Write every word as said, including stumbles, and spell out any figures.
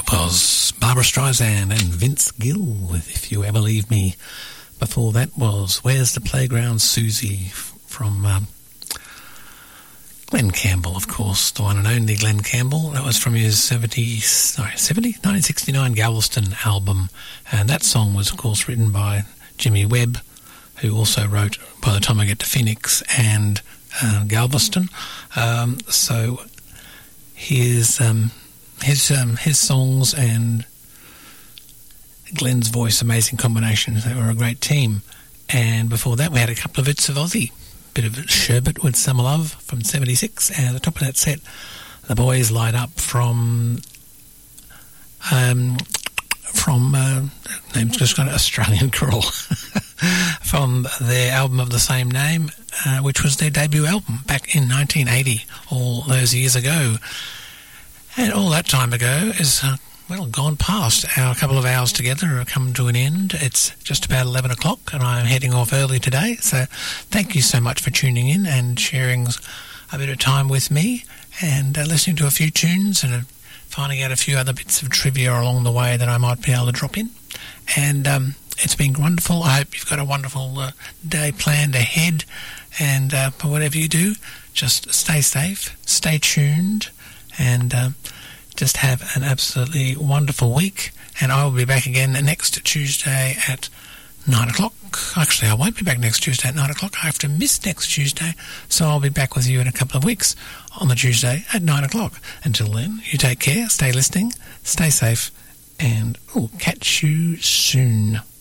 That was Barbara Streisand and Vince Gill with If You Ever Leave Me. Before that was Where's the Playground Susie from um, Glenn Campbell, of course, the one and only Glenn Campbell. That was from his seventy, sorry, seventy? nineteen sixty-nine Galveston album. And that song was, of course, written by Jimmy Webb, who also wrote By the Time I Get to Phoenix and uh, Galveston. Um, so his, um, his, um, his songs and Glenn's voice, amazing combinations. They were a great team. And before that, we had a couple of bits of Aussie. Bit of Sherbet with Summer Love from seventy-six, and at the top of that set, The Boys Light Up from um, from uh, name's just got an Australian Crawl from their album of the same name, uh, which was their debut album back in nineteen eighty, all those years ago. And all that time ago is uh, well, gone past. Our couple of hours together have come to an end. It's just about eleven o'clock and I'm heading off early today. So thank you so much for tuning in and sharing a bit of time with me and uh, listening to a few tunes and uh, finding out a few other bits of trivia along the way that I might be able to drop in. And um, it's been wonderful. I hope you've got a wonderful uh, day planned ahead. And uh, for whatever you do, just stay safe, stay tuned, and Uh, just have an absolutely wonderful week, and I will be back again next Tuesday at nine o'clock. Actually, I won't be back next Tuesday at nine o'clock. I have to miss next Tuesday, so I'll be back with you in a couple of weeks on the Tuesday at nine o'clock. Until then, you take care, stay listening, stay safe, and we'll catch you soon.